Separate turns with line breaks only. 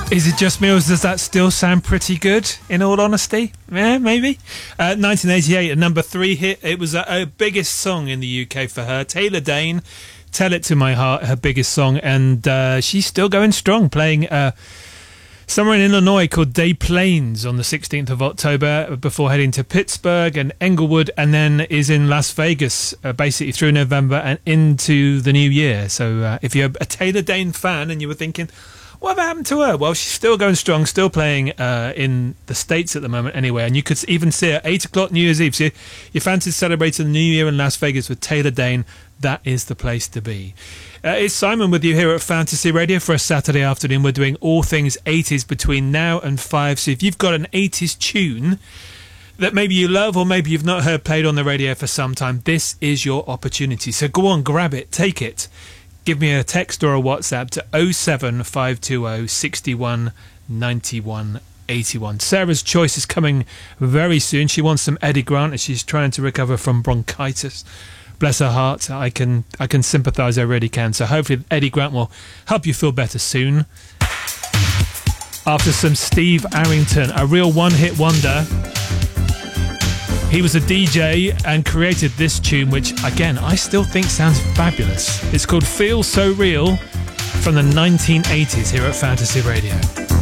Is it just me, or does that still sound pretty good, in all honesty? Yeah, maybe. 1988, a number 3 hit. It was a biggest song in the UK for her. Taylor Dayne, Tell It To My Heart, her biggest song. And she's still going strong, playing somewhere in Illinois called Des Plaines on the 16th of October before heading to Pittsburgh and Englewood, and then is in Las Vegas basically through November and into the new year. So if you're a Taylor Dayne fan and you were thinking, what happened to her? Well, she's still going strong, still playing in the States at the moment anyway. And you could even see her 8 o'clock New Year's Eve. So you fancy celebrating the New Year in Las Vegas with Taylor Dayne, that is the place to be. It's Simon with you here at Fantasy Radio for a Saturday afternoon. We're doing all things 80s between now and 5. So if you've got an 80s tune that maybe you love or maybe you've not heard played on the radio for some time, this is your opportunity. So go on, grab it, take it. Give me a text or a WhatsApp to 07520 61 91 81. Sarah's choice is coming very soon. She wants some Eddie Grant as she's trying to recover from bronchitis. Bless her heart. I can sympathise, I really can. So hopefully Eddie Grant will help you feel better soon. After some Steve Arrington, a real one-hit wonder. He was a DJ and created this tune, which, again, I still think sounds fabulous. It's called Feel So Real from the 1980s here at Fantasy Radio.